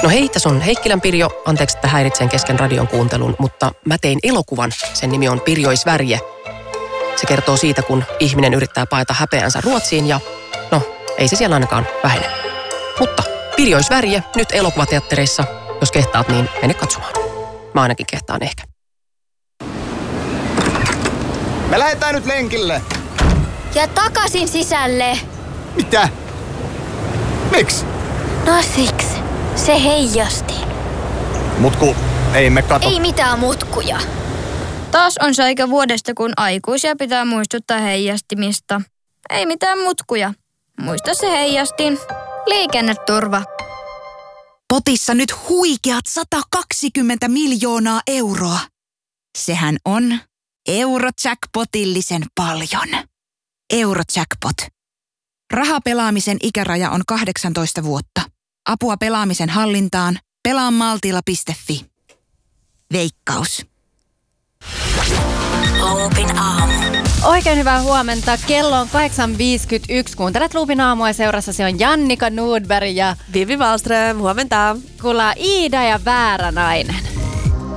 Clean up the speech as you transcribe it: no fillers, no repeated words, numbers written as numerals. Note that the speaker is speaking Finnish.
No hei, tässä on Heikkilän Pirjo. Anteeksi, että häiritsen kesken radion kuuntelun, mutta mä tein elokuvan. Sen nimi on Pirjoisvärje. Se kertoo siitä, kun ihminen yrittää paeta häpeänsä Ruotsiin ja no, ei se siellä ainakaan vähene. Mutta Pirjoisvärje nyt elokuvateattereissa. Jos kehtaat, niin mene katsomaan. Mä ainakin kehtaan ehkä. Me lähdetään nyt lenkille. Ja takaisin sisälle. Mitä? Miksi? No siksi. Se heijasti. Mutku, ei me kato. Ei mitään mutkuja. Taas on se aika vuodesta, kun aikuisia pitää muistuttaa heijastimista. Ei mitään mutkuja. Muista se heijastin. Liikenneturva. Potissa nyt huikeat 120 miljoonaa euroa. Sehän on Eurojackpotillisen paljon. Eurojackpot. Rahapelaamisen ikäraja on 18 vuotta. Apua pelaamisen hallintaan. Pelaamaltilla.fi. Veikkaus. Loopin aamu. Oikein hyvää huomenta. Kello on 8.51. Kuuntelet Loopin aamua ja seurassasi on Jannika Nordberg ja Vivi Wallström. Huomenta. kuullaan Iida ja Väärä nainen.